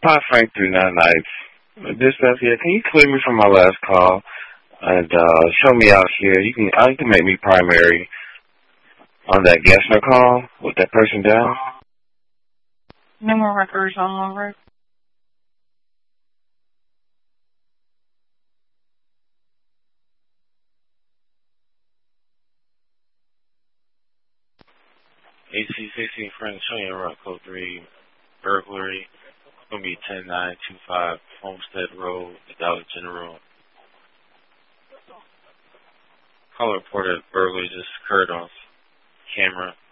Pot Frank 399. This stuff here. Can you clear me from my last call and show me out here? You can make me primary on that Gessner call with that person down. No more records on the road. AC-16 friend, showing you around code 3, burglary. It's going to be 10925 Homestead Road, Dollar General. Caller reported burglary just occurred on camera.